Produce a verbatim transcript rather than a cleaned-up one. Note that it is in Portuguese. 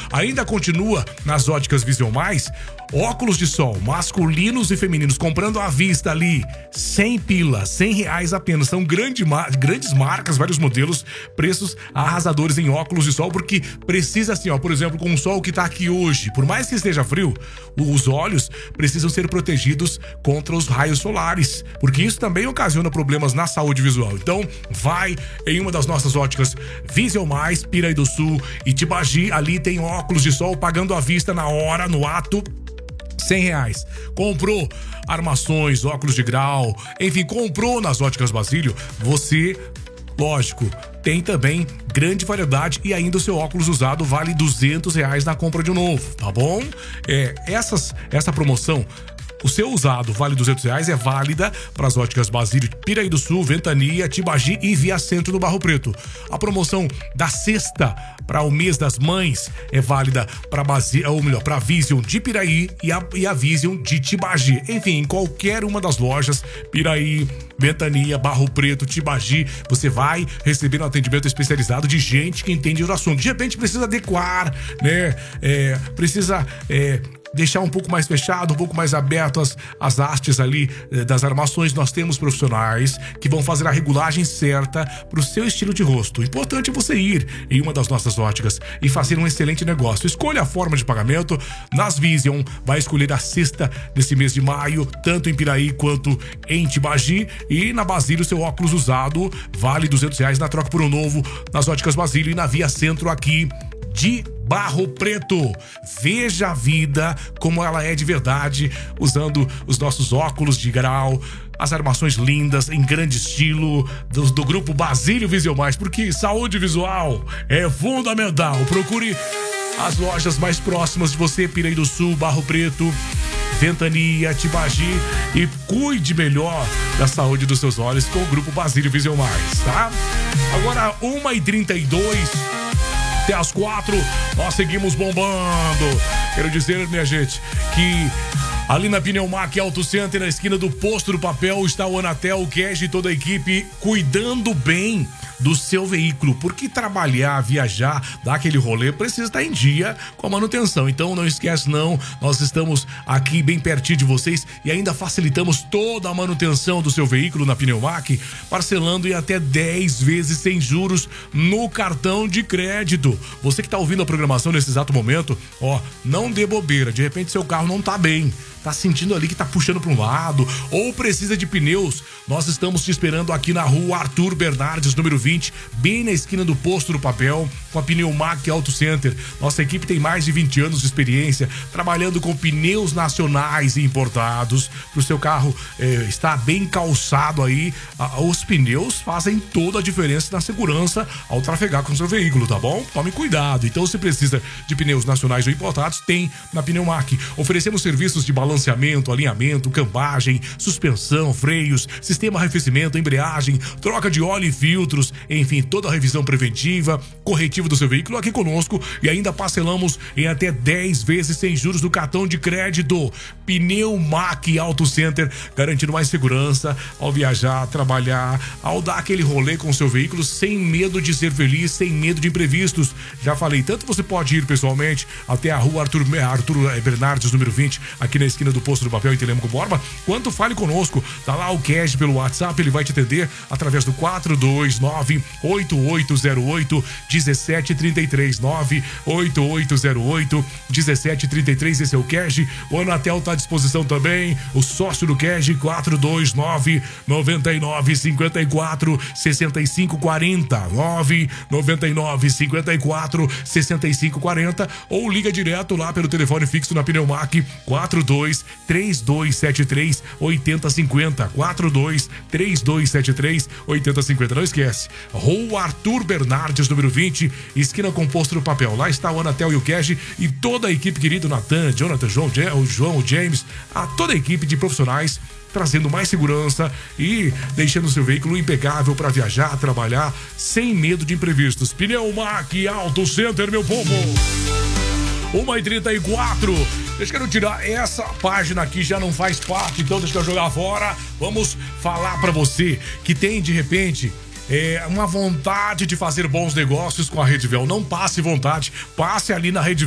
Ainda continua nas óticas Vision Mais, óculos de sol masculinos e femininos comprando à vista ali, cem pila, cem reais apenas. São grande, grandes marcas, vários modelos, preços arrasadores em óculos de sol, porque precisa assim, ó, por exemplo, com o sol que tá aqui hoje, por mais que esteja frio, os olhos precisam ser protegidos contra os raios solares, porque isso também ocasiona problemas na saúde visual. Então, vai em uma das nossas óticas Vision Mais, Piraí do Sul e Tibagi, ali tem óculos de sol pagando à vista na hora, no ato, cem reais. Comprou armações, óculos de grau, enfim, comprou nas óticas Basílio, você, lógico, tem também grande variedade e ainda o seu óculos usado vale duzentos reais na compra de um novo, tá bom? É, essas, essa promoção, o seu usado vale duzentos reais, é válida para as óticas Basílio, Piraí do Sul, Ventania, Tibagi e Via Centro do Barro Preto. A promoção da sexta para o mês das mães é válida para Basílio, ou melhor, para a Vision de Piraí e a, e a Vision de Tibagi. Enfim, em qualquer uma das lojas, Piraí, Ventania, Barro Preto, Tibagi, você vai receber um atendimento especializado de gente que entende do assunto. De repente precisa adequar, né? É, precisa é, deixar um pouco mais fechado, um pouco mais aberto as, as hastes ali eh, das armações. Nós temos profissionais que vão fazer a regulagem certa para o seu estilo de rosto. O importante é você ir em uma das nossas óticas e fazer um excelente negócio. Escolha a forma de pagamento. Nas Vision, vai escolher a sexta desse mês de maio, tanto em Piraí quanto em Tibagi. E na Basílio, seu óculos usado vale duzentos reais na troca por um novo nas óticas Basílio e na Via Centro aqui de Barro Preto. Veja a vida como ela é de verdade, usando os nossos óculos de grau, as armações lindas, em grande estilo, do, do grupo Basílio Vision Mais, porque saúde visual é fundamental. Procure as lojas mais próximas de você, Piraí do Sul, Barro Preto, Ventania, Tibagi, e cuide melhor da saúde dos seus olhos com o grupo Basílio Vision Mais, tá? Agora, uma e trinta e dois, até as quatro, nós seguimos bombando. Quero dizer, minha gente, que ali na Pneumac Auto Center, na esquina do Posto do Papel, está o Anatel, o Cash e toda a equipe cuidando bem do seu veículo, porque trabalhar, viajar, dar aquele rolê, precisa estar em dia com a manutenção. Então não esquece não, nós estamos aqui bem pertinho de vocês e ainda facilitamos toda a manutenção do seu veículo na Pneumac, parcelando em até dez vezes sem juros no cartão de crédito. Você que está ouvindo a programação nesse exato momento, ó, não dê bobeira, de repente seu carro não tá bem, tá sentindo ali que tá puxando para um lado ou precisa de pneus, nós estamos te esperando aqui na rua Arthur Bernardes, número vinte, bem na esquina do Posto do Papel, com a Pneumac Auto Center. Nossa equipe tem mais de vinte anos de experiência trabalhando com pneus nacionais e importados para o seu carro eh, estar bem calçado aí. Ah, os pneus fazem toda a diferença na segurança ao trafegar com o seu veículo, tá bom? Tome cuidado. Então, se precisa de pneus nacionais ou importados, tem na Pneumac. Oferecemos serviços de balanceamento, alinhamento, cambagem, suspensão, freios, sistema arrefecimento, embreagem, troca de óleo e filtros, enfim, toda a revisão preventiva, corretiva do seu veículo aqui conosco, e ainda parcelamos em até dez vezes sem juros do cartão de crédito. Pneumac Auto Center, garantindo mais segurança ao viajar, trabalhar, ao dar aquele rolê com o seu veículo sem medo de ser feliz, sem medo de imprevistos. Já falei, tanto você pode ir pessoalmente até a rua Arthur, Arthur Bernardes, número vinte, aqui na esquina do Posto do Papel em Telêmaco Borba, quanto fale conosco, tá lá o Cash pelo WhatsApp, ele vai te atender através do quatro dois nove, oito oito zero oito, um sete três três, nove oito oito zero oito, um sete três três, esse é o Cash. O Anatel tá à disposição também, o sócio do Cash, quatro dois nove, nove nove cinco quatro, seis cinco quatro zero, nove nove nove cinco quatro, seis cinco quatro zero, ou liga direto lá pelo telefone fixo na Pneumac, quatro dois três dois sete três, oito zero cinco zero, quatro dois três dois sete três, oito zero cinco zero. Não esquece, rua Arthur Bernardes, número vinte, esquina com Posto do Papel. Lá está o Anatel e o Cash e toda a equipe querida, o Natan, Jonathan, João, o João, o James, a toda a equipe de profissionais trazendo mais segurança e deixando o seu veículo impecável para viajar, trabalhar sem medo de imprevistos. Pneumac Auto Center, meu povo. uma e trinta e quatro. Deixa eu tirar essa página aqui, já não faz parte, então deixa eu jogar fora. Vamos falar para você que tem de repente É uma vontade de fazer bons negócios com a Redivel. Não passe vontade, passe ali na Redivel.